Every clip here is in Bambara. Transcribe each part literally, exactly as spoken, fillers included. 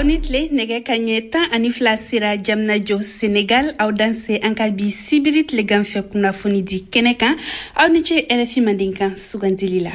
Awnitle nege kanyeta anifla sira jamna jo Senegal aw danse ankabi sibirit le ganfe kuna foni di keneka awniche R F I mandinka sugandilila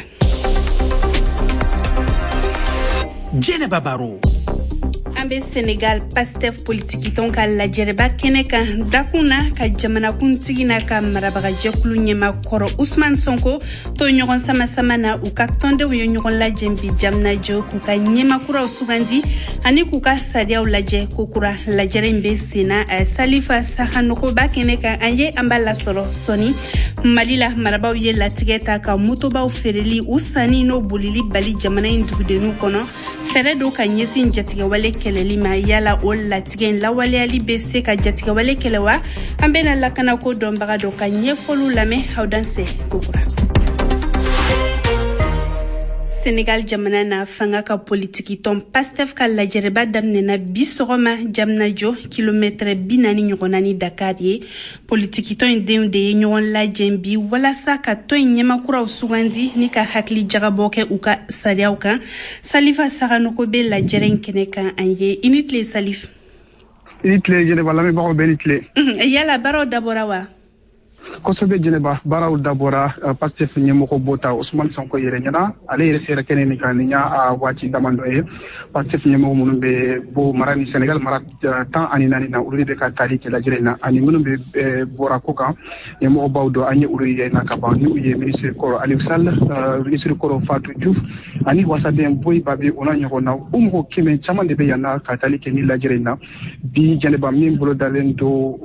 Jeneba Baro ambe Senegal Pastef politiki tonka la jereba keneka dakuna ka jamana kuntigina ka marabaga jekulu nyema koro Ousmane Sonko to nyogon sama sama na ukaktonde wo nyogon la jembi jamna jo kuka nyema kura sugandi ani kuka sadia ulaje kokura la jerembe sina Salifa Sahanoko ba keneka anye ambala solo soni malila marabaw ye latigeta ka mutoba fereli usani no bulili bali jamana indugudenu kono feredo ka nyesi njatiga wale keleli ma yala ol latigen la wale ali bese ka jatiga wale kelewa ambena lakana ko dombaga do ka nyefolu lame hawdanse kokura Senegal jamana na fanga ka politiki ton Pastef ka la jereba damne na bisogoma jamna jo kilometre binani nyonani Dakar ye politiki ton de nyon la jembi wala sa ka to nyema kura usugandi ni ka hakli jagaboke uka sariauka Salifa Sahanoko be la jeren keneka anye initle Salif initle jene bala me ba benitle yala baro daborawa kosobe jeneba baraw dabora Pastef nyemoko bota Ousmane Sonko yere nyana ale yere sera keneni kaninya a wachi damando e Pastef nyemoko munumbe bo marani Senegal marat tan ani nani na uride ka tali ke la jirena ani munumbe bora koka nyemoko bawdo anye uriye na kaba ni uye ministre koro Aliou Sall ministre koro Fatou Diouf ani wasade boy babe ona nyoko na umko kime chamande be yana ka tali ke ni la jirena bi jeneba min bolo dalendo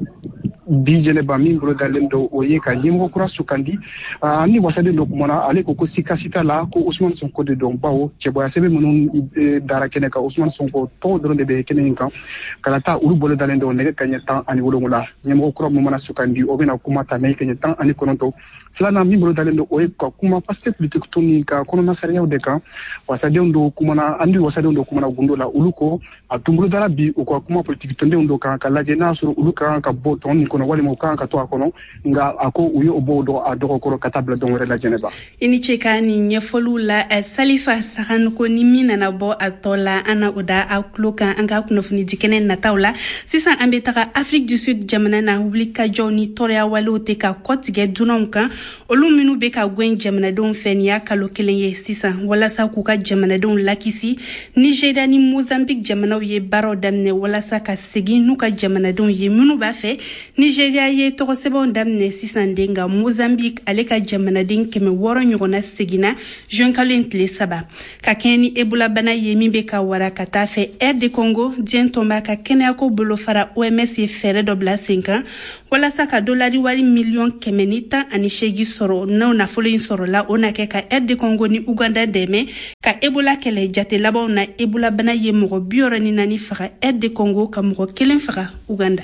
bi jeneba min bolo dalendo oye ka nyimo kura sukandi uh, ni wasade do kumana ale ko ko sikasita la ko Ousmane Sonko de don bawo cheboya sebe munun e, dara kene ka Ousmane Sonko to do de be kene kan kala ta uru bolo dalendo ne kanya tan ani wolongula nyimo kura mo mana sukandi o bena kuma ta ne kanya tan ani kononto flana min bolo dalendo oye ka kuma paste politique toni ka kono na sariya de kan wasade ndo kumana andi wasade ndo kumana gundola uluko atumbulu dara bi o ko kuma politique tonde ndo kan kala je na suru uluka ka boton kono wali mo kan ka to akono nga ako uyo obodo adoko koro katabla don wala jeneba ini chekani nyefolu la Salifa Sahanoko ni mina na bo atola ana uda akluka anga kunofuni dikene na taula sisa ambetaka Afrique du Sud jamana na publika joni toria walote ka kotige dunonka oluminu beka gwen jamana don fenia kalo kelenye sisa wala sa kuka jamana don lakisi Nigeria ni Mozambique jamana ye baro damne wala sa ka segi nuka jamana don ye munu ba fe Nigeria ye toko sebon damne sisandenga Mozambique aleka jamana den keme woro nyogona segina Jean Kalentle saba ka keni Ebola bana ye mimbe ka wara kata fe R D Congo dien tomba ka kene ako bolo fara O M S ye fere dobla cinq ans wala saka dolari wari million kemenita ani shegi soro na na folin soro la ona ke ka R D Congo ni Uganda deme ka Ebola kele jate labo na Ebola bana ye mogo bioro ni nani fara R D Congo ka mogo kelen fara Uganda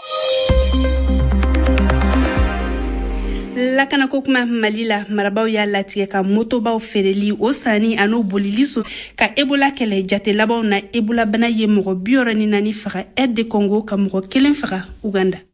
lakana kokuma malila marabaw ya latie ka motobaw fereli osani ano boliliso ka Ebola kele jate labaw na Ebola bana ye mogo bioro ni nani fara R D Congo ka mogo kelen fara Uganda